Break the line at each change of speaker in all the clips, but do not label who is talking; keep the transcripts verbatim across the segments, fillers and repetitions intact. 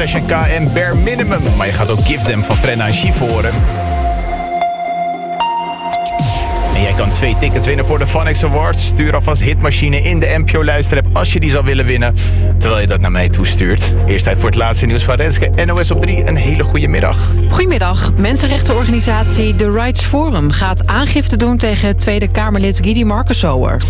Fresh en K en Bare Minimum. Maar je gaat ook Give Them van Frenna en Chief horen. En jij kan twee tickets winnen voor de Phonics Awards. Stuur alvast Hitmachine in de N P O Luisterapp als je die zou willen winnen. Terwijl je dat naar mij toestuurt. Eerst tijd voor het laatste nieuws van Renske. N O S op drie, een hele goede middag.
Goedemiddag. Mensenrechtenorganisatie The Rights Forum gaat aangifte doen tegen Tweede Kamerlid Gidi Markensauer.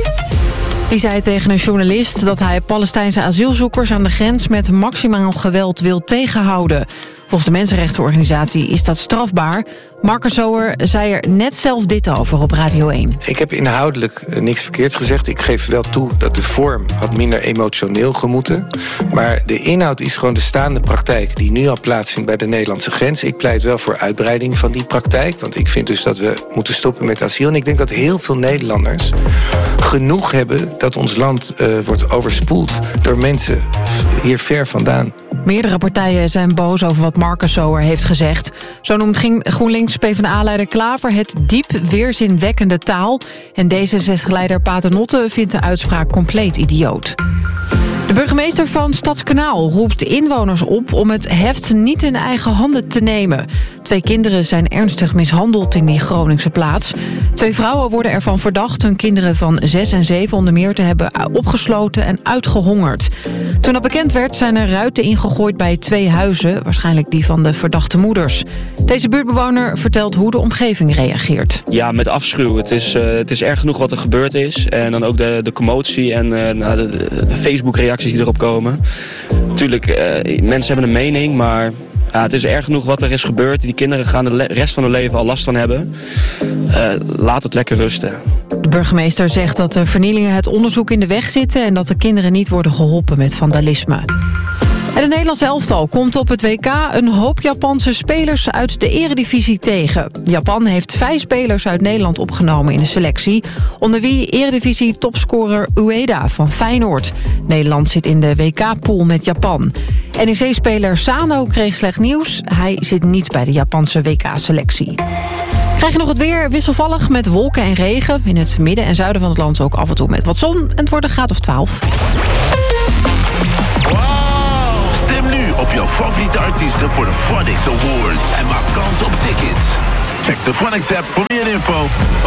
Die zei tegen een journalist dat hij Palestijnse asielzoekers aan de grens met maximaal geweld wil tegenhouden. Volgens de mensenrechtenorganisatie is dat strafbaar. Markensauer zei er net zelf dit over op Radio één.
Ik heb inhoudelijk niks verkeerds gezegd. Ik geef wel toe dat de vorm had minder emotioneel gemoeten. Maar de inhoud is gewoon de staande praktijk die nu al plaatsvindt bij de Nederlandse grens. Ik pleit wel voor uitbreiding van die praktijk. Want ik vind dus dat we moeten stoppen met asiel. En ik denk dat heel veel Nederlanders genoeg hebben dat ons land uh, wordt overspoeld door mensen hier ver vandaan.
Meerdere partijen zijn boos over wat Markensauer heeft gezegd. Zo noemt GroenLinks PvdA-leider Klaver het diep weerzinwekkende taal. En D zesenzestig-leider Paternotte vindt de uitspraak compleet idioot. De burgemeester van Stadskanaal roept inwoners op om het heft niet in eigen handen te nemen. Twee kinderen zijn ernstig mishandeld in die Groningse plaats. Twee vrouwen worden ervan verdacht hun kinderen van zes en zeven onder meer te hebben opgesloten en uitgehongerd. Toen dat bekend werd zijn er ruiten ingegooid bij twee huizen, waarschijnlijk die van de verdachte moeders. Deze buurtbewoner vertelt hoe de omgeving reageert.
Ja, met afschuw. Het is, uh, het is erg genoeg wat er gebeurd is. En dan ook de, de commotie en uh, nou, de, de Facebook-reacties die erop komen. Natuurlijk, uh, mensen hebben een mening, maar ja, het is erg genoeg wat er is gebeurd. Die kinderen gaan de le- rest van hun leven al last van hebben. Uh, laat het lekker rusten.
De burgemeester zegt dat de vernielingen het onderzoek in de weg zitten en dat de kinderen niet worden geholpen met vandalisme. En het Nederlandse elftal komt op het W K een hoop Japanse spelers uit de eredivisie tegen. Japan heeft vijf spelers uit Nederland opgenomen in de selectie, onder wie eredivisie-topscorer Ueda van Feyenoord. Nederland zit in de W K-pool met Japan. N E C-speler Sano kreeg slecht nieuws. Hij zit niet bij de Japanse W K-selectie. Krijg je nog het weer wisselvallig met wolken en regen. In het midden en zuiden van het land ook af en toe met wat zon. En het wordt een graad of twaalf.
Stem nu op jouw favoriete artiesten voor de Phonics Awards. En maak kans op tickets. Check de Phonics app voor meer info.